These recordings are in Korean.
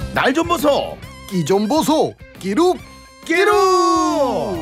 날 좀 보소. 끼 좀 보소. 끼룩 끼룩.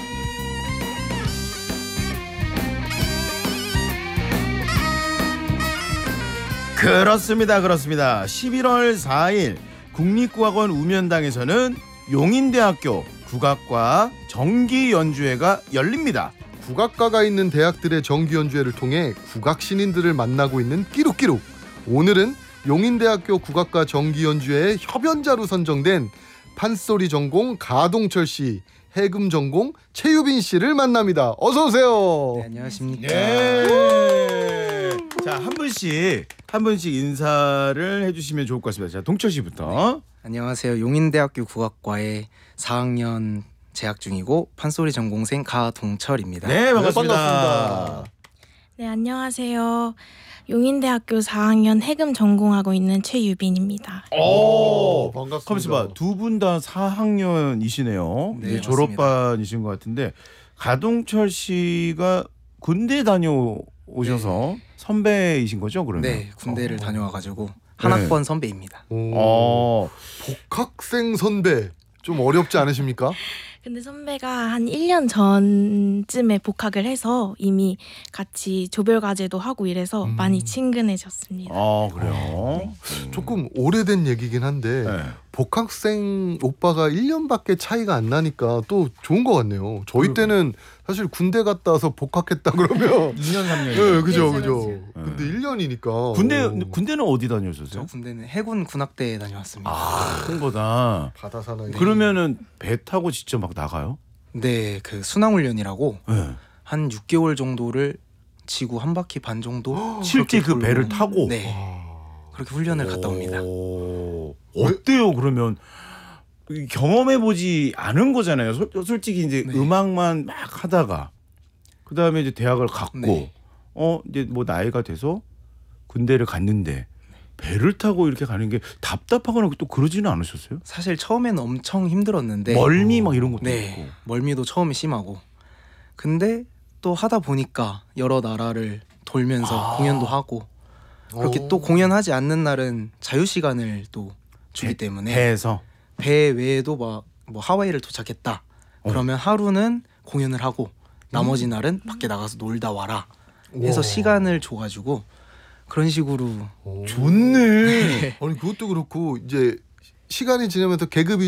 그렇습니다. 11월 4일 국립국악원 우면당에서는 용인대학교 국악과 정기연주회가 열립니다. 국악과가 있는 대학들의 정기연주회를 통해 국악 신인들을 만나고 있는 끼룩끼룩. 오늘은 용인대학교 국악과 정기연주회의 협연자로 선정된 판소리 전공 가동철 씨, 해금 전공 최유빈 씨를 만납니다. 어서 오세요. 네, 안녕하십니까. 네. 자, 한 분씩 인사를 해주시면 좋을 것 같습니다. 자, 동철 씨부터. 안녕하세요. 용인대학교 국악과에 4학년 재학 중이고 판소리 전공생 가동철입니다. 네, 반갑습니다. 반갑습니다. 네, 안녕하세요. 용인대학교 4학년 해금 전공하고 있는 최유빈입니다. 오, 반갑습니다. 가만있어 봐. 두 분 다 4학년이시네요. 네, 졸업반이신 것 같은데 가동철 씨가 군대 다녀오셔서 선배이신 거죠, 그러면? 네, 군대를 다녀와가지고 한 학번 선배입니다. 오, 복학생 선배 좀 어렵지 않으십니까? 근데 선배가 한 1년 전쯤에 복학을 해서 이미 같이 조별과제도 하고 이래서 많이 친근해졌습니다. 그래요? 조금 오래된 얘기긴 한데 네. 복학생 오빠가 1년밖에 차이가 안 나니까 또 좋은 것 같네요. 저희 때는 사실 군대 갔다 와서 복학했다 그러면 2년 3년. 네, 그죠. 그죠. 근데 1년이니까 군대는 어디 다녀오셨어요? 저 군대는 해군 군악대에 다녀왔습니다. 큰 거다. 바다 사나이. 그러면은 배 타고 직접 막 나가요? 네, 그 순항훈련이라고 네. 한 6개월 정도를 지구 한 바퀴 반 정도 실제 그 그렇게 배를 돌고, 타고? 네, 그렇게 훈련을 갔다 옵니다. 어때요? 그러면 경험해보지 않은 거잖아요. 솔직히 이제 네. 음악만 막 하다가 그 다음에 이제 대학을 갔고 네. 이제 뭐 나이가 돼서 군대를 갔는데 배를 타고 이렇게 가는 게 답답하거나 또 그러지는 않으셨어요? 사실 처음에는 엄청 힘들었는데 멀미 막 이런 것도 네, 있고. 멀미도 처음에 심하고 근데 또 하다 보니까 여러 나라를 돌면서 공연도 하고 그렇게 또 공연하지 않는 날은 자유 시간을 또 주기 때문에 배에서 배 외에도 막 뭐 하와이를 도착했다 그러면 하루는 공연을 하고 나머지 날은 밖에 나가서 놀다 와라 해서 와. 시간을 줘가지고 그런 식으로 좋네. 아니 그것도 그렇고 이제 시간이 지나면서 계급이